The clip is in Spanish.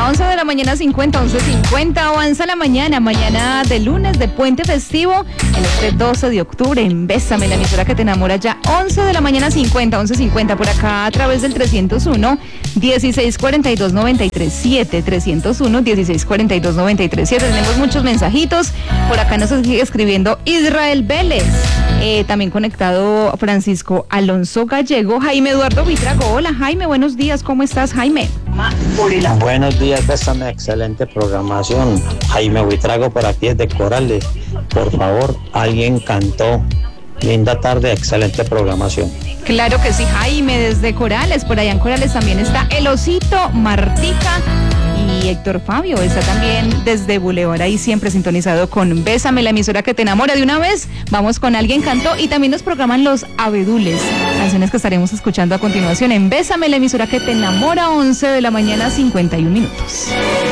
11 de la mañana 50, 11:50, avanza la mañana de lunes de puente festivo, en este 12 de octubre, en Bésame, la emisora que te enamora ya, 11 de la mañana 50, 11:50, por acá a través del 301-1642-937, 301-1642-937, tenemos muchos mensajitos, por acá nos sigue escribiendo Israel Vélez, también conectado Francisco Alonso Gallego, Jaime Eduardo Vitrago. Hola Jaime, buenos días, ¿cómo estás Jaime? Buenos días, Bésame, excelente programación. Jaime Buitrago por aquí desde Corales. Por favor, alguien cantó. Linda tarde, excelente programación. Claro que sí, Jaime, desde Corales. Por allá en Corales también está El Osito, Martica y Héctor Fabio. Está también desde Boulevard, ahí siempre sintonizado con Bésame, la emisora que te enamora. De una vez, vamos con Alguien Cantó y también nos programan Los Abedules, canciones que estaremos escuchando a continuación en Bésame, la emisora que te enamora, 11 de la mañana, 51 minutos.